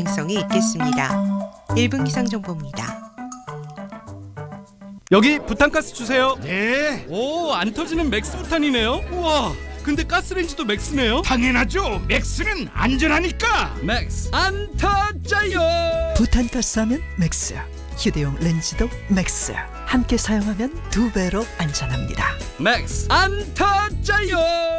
가능성이 있겠습니다. 1분 기상정보입니다. 여기 부탄가스 주세요. 네, 오, 안 터지는 맥스 부탄이네요. 우와, 근데 가스레인지도 맥스네요. 당연하죠. 맥스는 안전하니까. 맥스 안 터져요. 부탄가스하면 맥스, 휴대용 렌즈도 맥스. 함께 사용하면 2배로 안전합니다. 맥스 안 터져요.